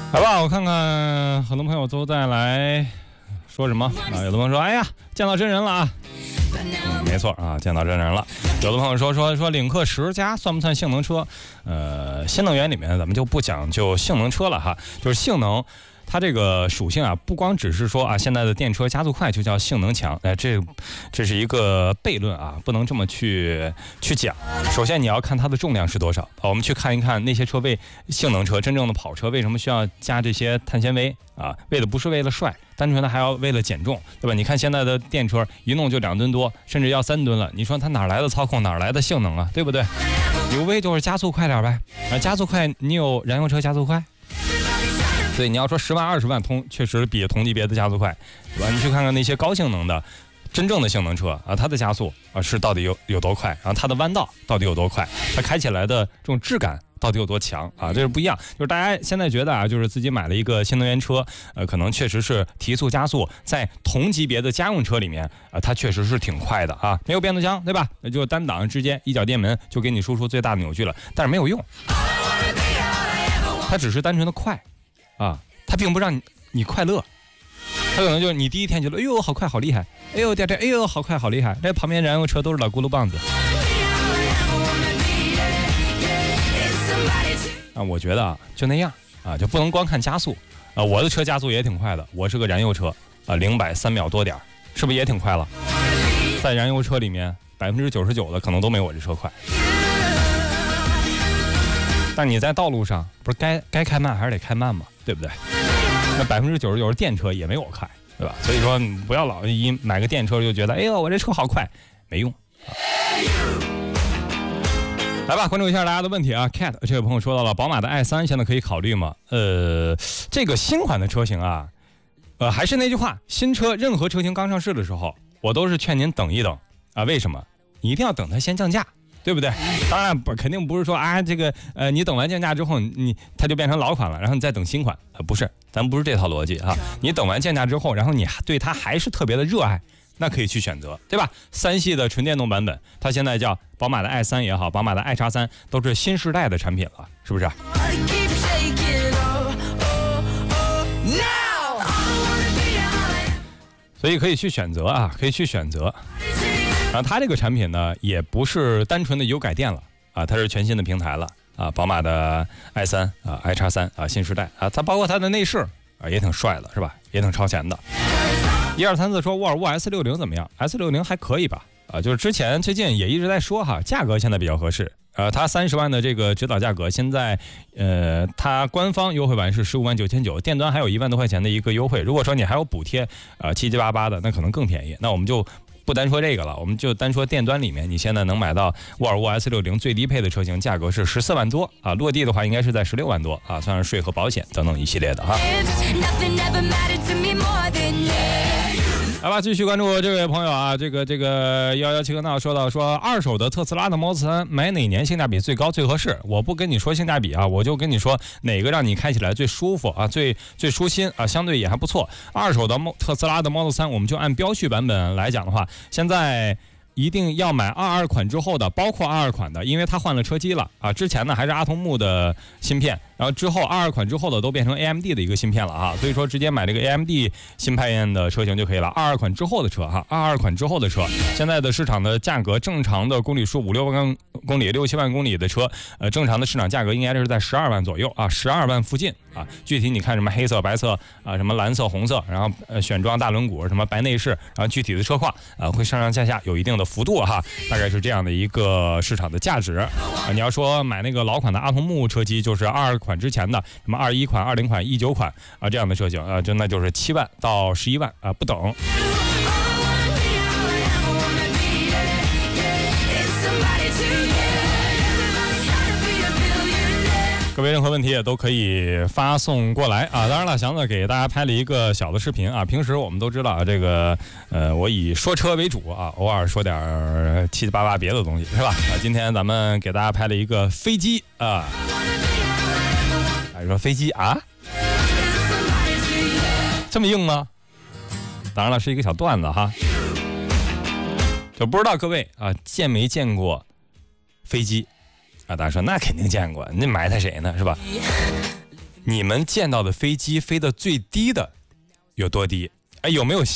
好吧，我看看很多朋友都在来说什么啊？有的朋友说，哎呀，见到真人了啊！没错啊，见到真人了。有的朋友说领克10加算不算性能车？新能源里面咱们就不讲究性能车了哈，就是性能。它这个属性啊，不光只是说啊，现在的电车加速快就叫性能强，这是一个悖论啊，不能这么去讲。首先你要看它的重量是多少啊，我们去看一看那些车为性能车真正的跑车为什么需要加这些碳纤维啊？为的不是为了帅，单纯的还要为了减重，对吧？你看现在的电车一弄就2吨多，甚至要3吨了，你说它哪来的操控，哪来的性能啊？对不对？无非就是加速快点呗，啊，加速快，你有燃油车加速快？所以你要说10万20万确实比同级别的加速快，对吧？你去看看那些高性能的真正的性能车啊，它的加速啊是到底有多快，然后它的弯道到底有多快，它开起来的这种质感到底有多强啊，这是不一样。就是大家现在觉得啊，就是自己买了一个新能源车，可能确实是提速加速在同级别的家用车里面啊，它确实是挺快的啊，没有变速箱，对吧？那就单档之间一脚电门就给你输出最大的扭矩了，但是没有用，它只是单纯的快。啊，它并不让你快乐，它可能就是你第一天觉得，哎呦好快好厉害，哎呦第二天，哎呦好快好厉害，这旁边燃油车都是老轱辘棒子。啊，我觉得啊就那样啊，就不能光看加速啊。我的车加速也挺快的，我是个燃油车啊，0百3秒多点，是不是也挺快了？在燃油车里面，99%的可能都没我这车快。但你在道路上不是该开慢还是得开慢嘛，对不对？那99%电车也没我快，对吧？所以说不要老一买个电车就觉得，哎呦我这车好快，没用。来吧，关注一下大家的问题啊。Cat 这位朋友说到了，宝马的 i3现在可以考虑吗？这个新款的车型啊，还是那句话，新车任何车型刚上市的时候，我都是劝您等一等啊。为什么？你一定要等它先降价。对不对？当然肯定不是说啊，这个你等完降价之后，它就变成老款了，然后你再等新款，不是，咱不是这套逻辑啊。你等完降价之后，然后你对它还是特别的热爱，那可以去选择，对吧？3系的纯电动版本，它现在叫宝马的 i3也好，宝马的 i-3都是新时代的产品了，是不是？所以可以去选择啊，可以去选择。然后它这个产品呢，也不是单纯的油改电了啊，它是全新的平台了啊，宝马的 i3啊 i-3啊新时代啊，它包括它的内饰啊也挺帅的，是吧？也挺超前的。1234说沃尔沃 S60 怎么样 ？S60 还可以吧？啊，就是最近也一直在说哈，价格现在比较合适。它30万的这个指导价格，现在它官方优惠版是15.999万，店端还有1万多块钱的一个优惠。如果说你还有补贴，7七八八的，那可能更便宜。那我们就不单说这个了，我们就单说店端里面，你现在能买到沃尔沃 S60 最低配的车型，价格是14万多啊，落地的话应该是在16万多啊，算是税和保险等等一系列的哈。来吧，继续关注这位朋友啊，这个117个闹说到说二手的特斯拉的 Model 3买哪年性价比最高最合适？我不跟你说性价比啊，我就跟你说哪个让你开起来最舒服啊，最舒心啊，相对也还不错。二手的特斯拉的 Model 3，我们就按标序版本来讲的话，现在一定要买22款之后的，包括22款的，因为它换了车机了啊。之前呢还是阿童木的芯片，然后之后22款之后的都变成 AMD 的一个芯片了啊。所以说直接买这个 AMD 新派宴的车型就可以了。22款之后的车哈，22款之后的车，现在的市场的价格，正常的公里数5-6万公里、6-7万公里的车，正常的市场价格应该是在12万左右啊，12万附近啊。具体你看什么黑色、白色啊，什么蓝色、红色，然后选装大轮毂，什么白内饰，然后具体的车况会上上下下有一定的幅度哈，大概是这样的一个市场的价值啊。你要说买那个老款的阿童木车机，就是22款之前的什么21款、20款、19款啊这样的车型啊，那就是7万到11万啊不等。各位任何问题也都可以发送过来啊！当然了，祥子给大家拍了一个小的视频啊。平时我们都知道啊，这个我以说车为主啊，偶尔说点七七八八别的东西是吧？今天咱们给大家拍了一个飞机啊，还说飞机啊，这么硬吗？当然了，是一个小段子哈，就不知道各位啊见没见过飞机？啊，大家说那肯定见过，你埋汰谁呢，是吧？ 你们见到的飞机飞得最低的有多低？哎，有没有